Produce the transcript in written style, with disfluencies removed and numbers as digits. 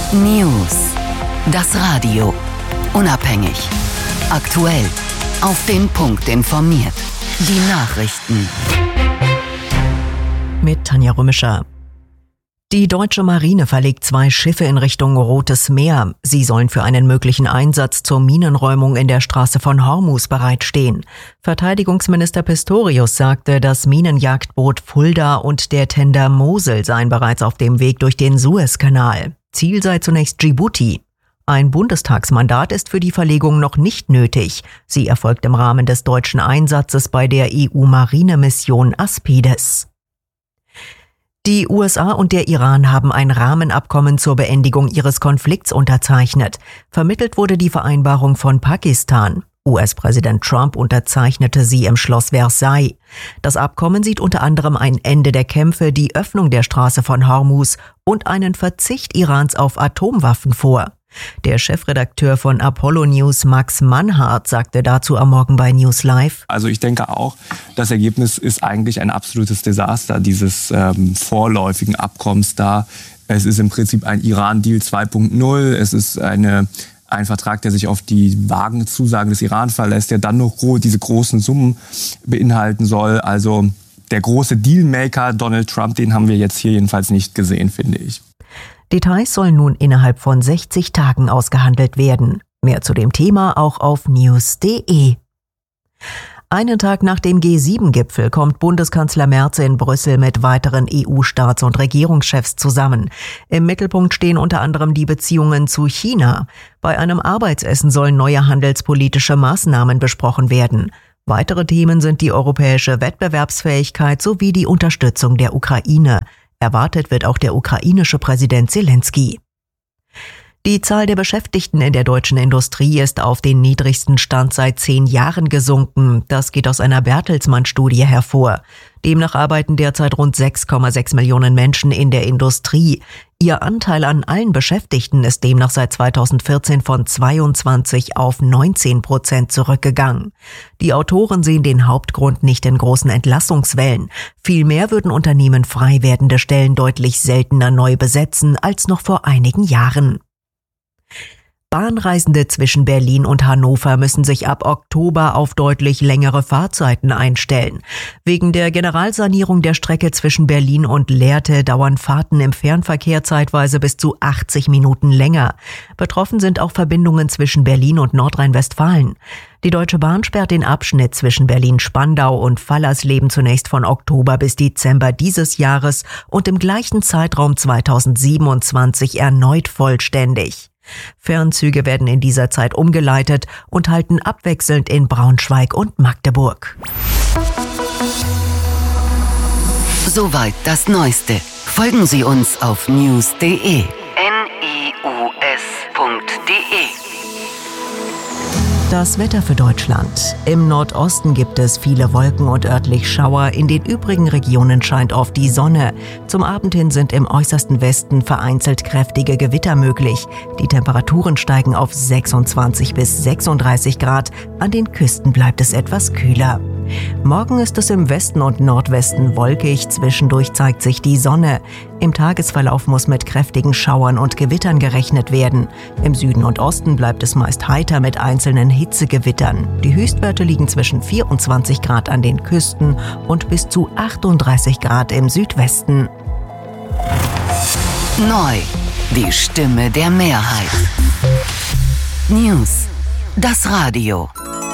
News. Das Radio. Unabhängig. Aktuell. Auf den Punkt informiert. Die Nachrichten. Mit Tanja Römischer. Die deutsche Marine verlegt 2 Schiffe in Richtung Rotes Meer. Sie sollen für einen möglichen Einsatz zur Minenräumung in der Straße von Hormuz bereitstehen. Verteidigungsminister Pistorius sagte, das Minenjagdboot Fulda und der Tender Mosel seien bereits auf dem Weg durch den Suezkanal. Ziel sei zunächst Djibouti. Ein Bundestagsmandat ist für die Verlegung noch nicht nötig. Sie erfolgt im Rahmen des deutschen Einsatzes bei der EU-Marinemission Aspides. Die USA und der Iran haben ein Rahmenabkommen zur Beendigung ihres Konflikts unterzeichnet. Vermittelt wurde die Vereinbarung von Pakistan. US-Präsident Trump unterzeichnete sie im Schloss Versailles. Das Abkommen sieht unter anderem ein Ende der Kämpfe, die Öffnung der Straße von Hormuz und einen Verzicht Irans auf Atomwaffen vor. Der Chefredakteur von Apollo News, Max Mannhardt, sagte dazu am Morgen bei News Live: Also ich denke auch, das Ergebnis ist eigentlich ein absolutes Desaster dieses vorläufigen Abkommens da. Es ist im Prinzip ein Iran-Deal 2.0. Es ist ein Vertrag, der sich auf die vagen Zusagen des Iran verlässt, der dann noch diese großen Summen beinhalten soll. Also der große Dealmaker Donald Trump, den haben wir jetzt hier jedenfalls nicht gesehen, finde ich. Details sollen nun innerhalb von 60 Tagen ausgehandelt werden. Mehr zu dem Thema auch auf news.de. Einen Tag nach dem G7-Gipfel kommt Bundeskanzler Merz in Brüssel mit weiteren EU-Staats- und Regierungschefs zusammen. Im Mittelpunkt stehen unter anderem die Beziehungen zu China. Bei einem Arbeitsessen sollen neue handelspolitische Maßnahmen besprochen werden. Weitere Themen sind die europäische Wettbewerbsfähigkeit sowie die Unterstützung der Ukraine. Erwartet wird auch der ukrainische Präsident Zelensky. Die Zahl der Beschäftigten in der deutschen Industrie ist auf den niedrigsten Stand seit 10 Jahren gesunken. Das geht aus einer Bertelsmann-Studie hervor. Demnach arbeiten derzeit rund 6,6 Millionen Menschen in der Industrie. Ihr Anteil an allen Beschäftigten ist demnach seit 2014 von 22 auf 19% zurückgegangen. Die Autoren sehen den Hauptgrund nicht in großen Entlassungswellen. Vielmehr würden Unternehmen frei werdende Stellen deutlich seltener neu besetzen als noch vor einigen Jahren. Bahnreisende zwischen Berlin und Hannover müssen sich ab Oktober auf deutlich längere Fahrzeiten einstellen. Wegen der Generalsanierung der Strecke zwischen Berlin und Lehrte dauern Fahrten im Fernverkehr zeitweise bis zu 80 Minuten länger. Betroffen sind auch Verbindungen zwischen Berlin und Nordrhein-Westfalen. Die Deutsche Bahn sperrt den Abschnitt zwischen Berlin-Spandau und Fallersleben zunächst von Oktober bis Dezember dieses Jahres und im gleichen Zeitraum 2027 erneut vollständig. Fernzüge werden in dieser Zeit umgeleitet und halten abwechselnd in Braunschweig und Magdeburg. Soweit das Neueste. Folgen Sie uns auf news.de. Das Wetter für Deutschland. Im Nordosten gibt es viele Wolken und örtlich Schauer. In den übrigen Regionen scheint oft die Sonne. Zum Abend hin sind im äußersten Westen vereinzelt kräftige Gewitter möglich. Die Temperaturen steigen auf 26 bis 36 Grad. An den Küsten bleibt es etwas kühler. Morgen ist es im Westen und Nordwesten wolkig, zwischendurch zeigt sich die Sonne. Im Tagesverlauf muss mit kräftigen Schauern und Gewittern gerechnet werden. Im Süden und Osten bleibt es meist heiter mit einzelnen Hitzegewittern. Die Höchstwerte liegen zwischen 24 Grad an den Küsten und bis zu 38 Grad im Südwesten. Neu. Die Stimme der Mehrheit. News. Das Radio.